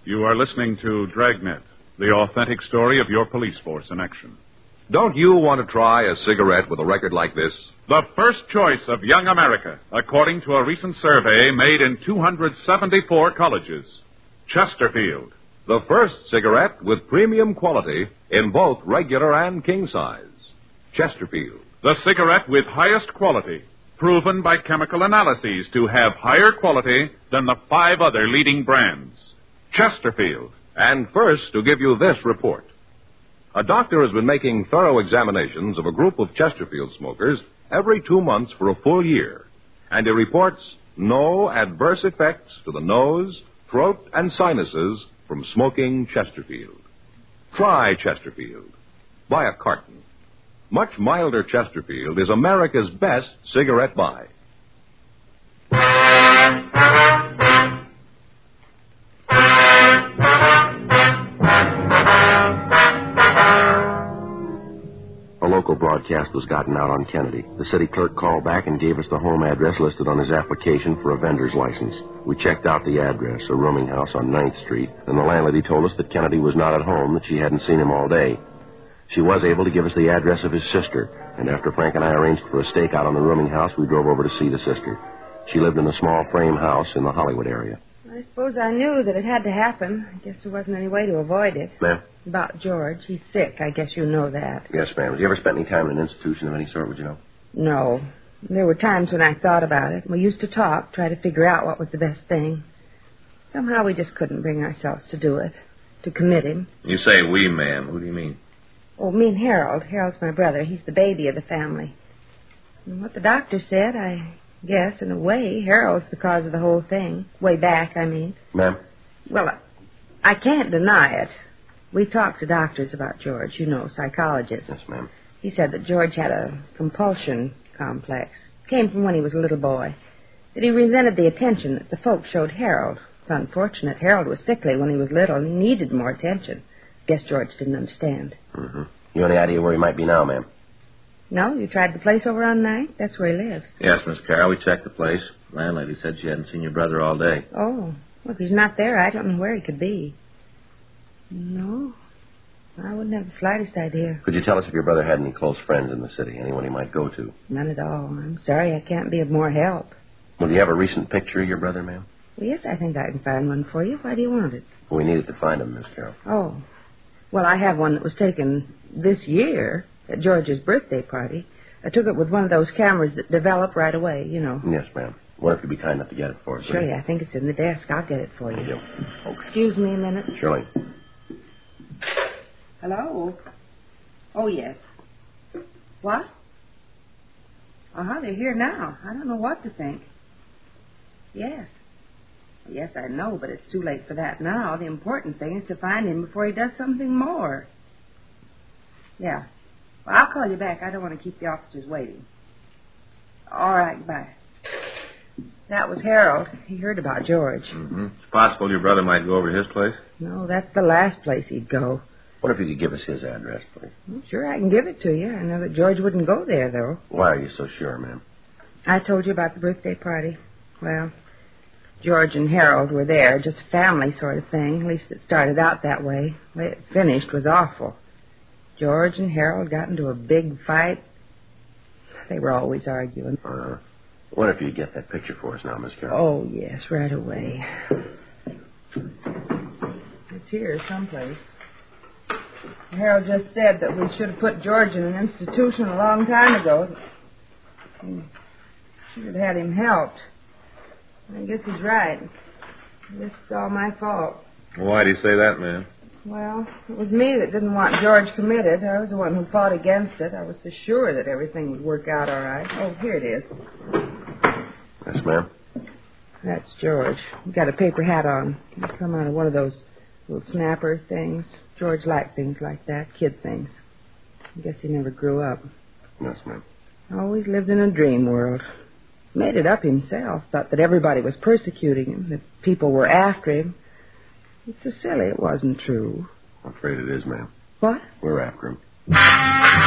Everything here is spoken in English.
You are listening to Dragnet, the authentic story of your police force in action. Don't you want to try a cigarette with a record like this? The first choice of young America, according to a recent survey made in 274 colleges. Chesterfield. The first cigarette with premium quality in both regular and king size. Chesterfield. The cigarette with highest quality, proven by chemical analyses to have higher quality than the 5 other leading brands. Chesterfield. And first, to give you this report. A doctor has been making thorough examinations of a group of Chesterfield smokers every 2 months for a full year. And he reports no adverse effects to the nose, throat, and sinuses from smoking Chesterfield. Try Chesterfield. Buy a carton. Much milder Chesterfield is America's best cigarette buy. A local broadcast was gotten out on Kennedy. The city clerk called back and gave us the home address listed on his application for a vendor's license. We checked out the address, a rooming house on 9th Street, and the landlady told us that Kennedy was not at home, that she hadn't seen him all day. She was able to give us the address of his sister, and after Frank and I arranged for a stakeout on the rooming house, we drove over to see the sister. She lived in a small frame house in the Hollywood area. I suppose I knew that it had to happen. I guess there wasn't any way to avoid it. Ma'am? About George. He's sick. I guess you know that. Yes, ma'am. Have you ever spent any time in an institution of any sort, would you know? No. There were times when I thought about it. We used to talk, try to figure out what was the best thing. Somehow we just couldn't bring ourselves to do it, to commit him. You say we, ma'am. Who do you mean? Oh, me and Harold. Harold's my brother. He's the baby of the family. And what the doctor said, I guess, in a way, Harold's the cause of the whole thing. Way back, I mean. Ma'am? Well, I can't deny it. We talked to doctors about George, you know, psychologists. Yes, ma'am. He said that George had a compulsion complex. Came from when he was a little boy. That he resented the attention that the folks showed Harold. It's unfortunate. Harold was sickly when he was little, and he needed more attention. Guess George didn't understand. Mm-hmm. You have any idea where he might be now, ma'am? No? You tried the place over on 9th? That's where he lives. Yes, Miss Carroll. We checked the place. Landlady said she hadn't seen your brother all day. Oh. Well, if he's not there, I don't know where he could be. No. I wouldn't have the slightest idea. Could you tell us if your brother had any close friends in the city, anyone he might go to? None at all. I'm sorry I can't be of more help. Well, do you have a recent picture of your brother, ma'am? Well, yes, I think I can find one for you. Why do you want it? Well, we needed to find him, Miss Carroll. Oh. Well, I have one that was taken this year at George's birthday party. I took it with one of those cameras that develop right away, you know. Yes, ma'am. What if you'd be kind enough to get it for us? Surely, I think it's in the desk. I'll get it for you. Thank you. Oh, excuse me a minute. Surely. Hello? Oh, yes. What? They're here now. I don't know what to think. Yes. Yes, I know, but it's too late for that now. The important thing is to find him before he does something more. Yeah. Well, I'll call you back. I don't want to keep the officers waiting. All right, bye. That was Harold. He heard about George. Mm-hmm. It's possible your brother might go over to his place. No, that's the last place he'd go. What if you could give us his address, please? Well, sure, I can give it to you. I know that George wouldn't go there, though. Why are you so sure, ma'am? I told you about the birthday party. Well, George and Harold were there, just a family sort of thing. At least it started out that way. The way it finished was awful. George and Harold got into a big fight. They were always arguing. What if you get that picture for us now, Miss Carroll? Oh, yes, right away. It's here someplace. Harold just said that we should have put George in an institution a long time ago. We should have had him helped. I guess he's right. I guess it's all my fault. Why do you say that, ma'am? Well, it was me that didn't want George committed. I was the one who fought against it. I was so sure that everything would work out all right. Oh, here it is. Yes, ma'am. That's George. He's got a paper hat on. He's come out of one of those little snapper things. George liked things like that, kid things. I guess he never grew up. Yes, ma'am. Always lived in a dream world. Made it up himself. Thought that everybody was persecuting him, that people were after him. It's so silly it wasn't true. I'm afraid it is, ma'am. What? We're after him.